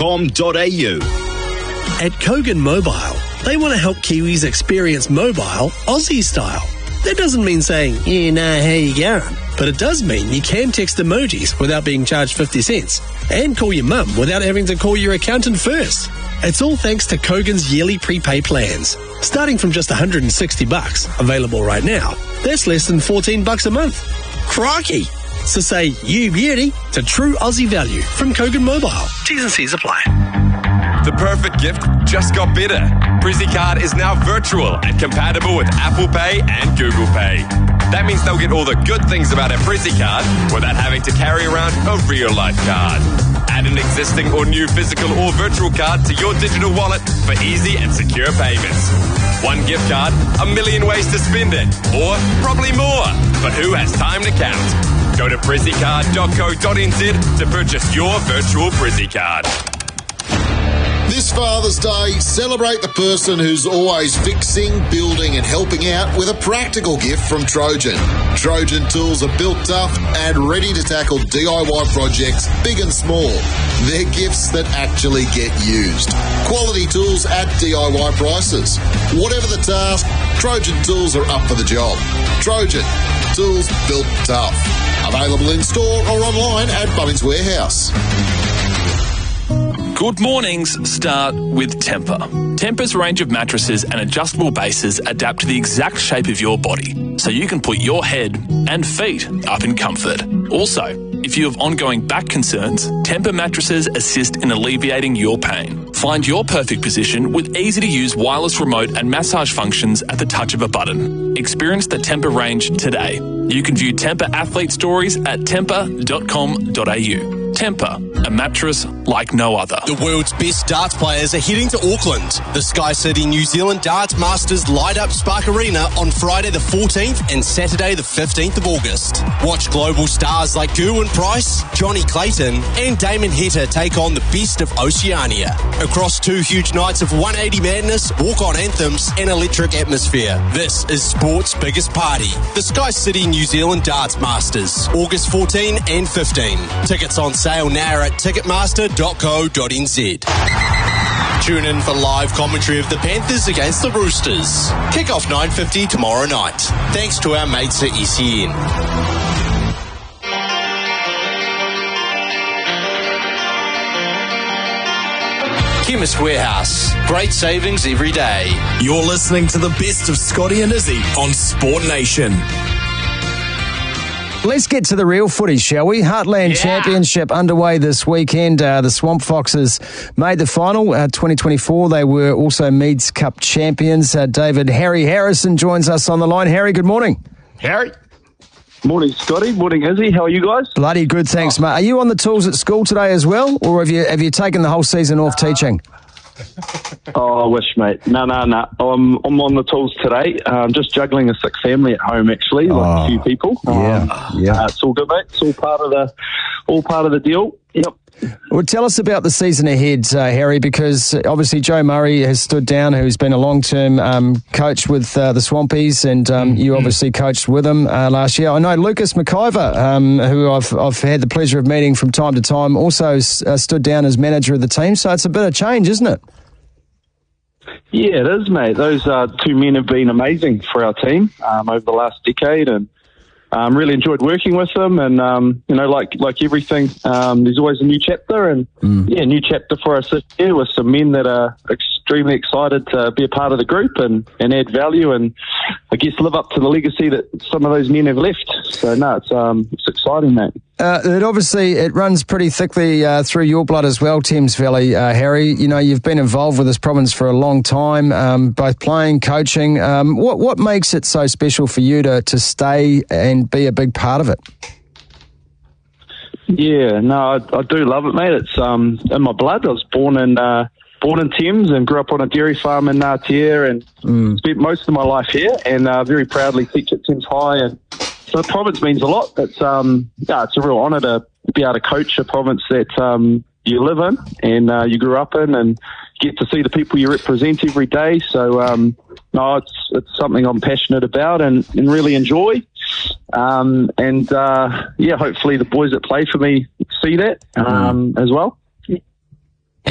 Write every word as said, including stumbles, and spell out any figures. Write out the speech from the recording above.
com dot a u. At Kogan Mobile, they want to help Kiwis experience mobile Aussie style. That doesn't mean saying, yeah, nah, how you going? But it does mean you can text emojis without being charged fifty cents and call your mum without having to call your accountant first. It's all thanks to Kogan's yearly prepay plans. Starting from just one hundred sixty bucks, available right now, that's less than fourteen bucks a month. Crikey! So say you beauty to true Aussie value from Kogan Mobile. T's and C's apply. The perfect gift just got better. Prizzy Card is now virtual and compatible with Apple Pay and Google Pay. That means they'll get all the good things about a Prizzy Card without having to carry around a real-life card. Add an existing or new physical or virtual card to your digital wallet for easy and secure payments. One gift card, a million ways to spend it, or probably more. But who has time to count? Go to prizzy card dot co dot n z to purchase your virtual Prizzy Card. This Father's Day, celebrate the person who's always fixing, building and helping out with a practical gift from Trojan. Trojan tools are built tough and ready to tackle D I Y projects big and small. They're gifts that actually get used. Quality tools at D I Y prices. Whatever the task, Trojan tools are up for the job. Trojan, tools built tough. Available in store or online at Bunnings Warehouse. Good mornings start with Tempur. Tempur's range of mattresses and adjustable bases adapt to the exact shape of your body, so you can put your head and feet up in comfort. Also, if you have ongoing back concerns, Tempur mattresses assist in alleviating your pain. Find your perfect position with easy-to-use wireless remote and massage functions at the touch of a button. Experience the Tempur range today. You can view Tempur athlete stories at tempur dot com dot a u. Tempur, a mattress like no other. The world's best darts players are heading to Auckland. The Sky City New Zealand Darts Masters light up Spark Arena on Friday the fourteenth and Saturday the fifteenth of August. Watch global stars like Gerwyn Price, Johnny Clayton and Damon Heta take on the best of Oceania. Across two huge nights of one eighty madness, walk-on anthems and electric atmosphere. This is sport's biggest party. The Sky City New Zealand Darts Masters, August fourteenth and fifteenth. Tickets on sale now at ticketmaster dot co dot n z. Tune in for live commentary of the Panthers against the Roosters. Kick-off nine fifty tomorrow night. Thanks to our mates at E C N. Chemist Warehouse. Great savings every day. You're listening to the best of Scotty and Izzy on Sport Nation. Let's get to the real footy, shall we? Heartland yeah. Championship underway this weekend. Uh, the Swamp Foxes made the final, uh, twenty twenty-four. They were also Meads Cup champions. Uh, David Harry Harrison joins us on the line. Harry, good morning. Harry. Morning, Scotty. Morning, Izzy. How are you guys? Bloody good, thanks, oh. mate. Are you on the tools at school today as well, or have you have you taken the whole season off uh, teaching? Oh, I wish, mate. No, no, no. I'm, I'm on the tools today. I'm just juggling a sick family at home, actually, like oh, a few people. Yeah, um, yeah. Uh, it's all good, mate. It's all part of the, all part of the deal. Yep. Well, tell us about the season ahead, uh, Harry, because obviously Joe Murray has stood down, who's been a long-term um, coach with uh, the Swampies, and um, you obviously coached with him uh, last year. I know Lucas McIver, um, who I've I've had the pleasure of meeting from time to time, also uh, stood down as manager of the team, so it's a bit of change, isn't it? Yeah, it is, mate. Those uh, two men have been amazing for our team um, over the last decade, and um, really enjoyed working with them. And um, you know, like like everything, um, there's always a new chapter, and mm. yeah, a new chapter for us this year with some men that are extremely excited to be a part of the group and, and add value, and I guess live up to the legacy that some of those men have left. So no, it's um, it's exciting, mate. Uh, it obviously it runs pretty thickly uh, through your blood as well, Thames Valley, uh, Harry. You know, you've been involved with this province for a long time, um, both playing, coaching. Um, what what makes it so special for you to to stay and be a big part of it? Yeah, no, I, I do love it, mate. It's um in my blood. I was born in uh, born in Thames and grew up on a dairy farm in Ngatea, and mm. spent most of my life here. And uh, very proudly teach at Thames High, and so the province means a lot. It's um yeah, it's a real honour to be able to coach a province that um you live in and uh, you grew up in, and get to see the people you represent every day. So um no, it's it's something I'm passionate about and, and really enjoy. Um and uh yeah, hopefully the boys that play for me see that um mm. as well.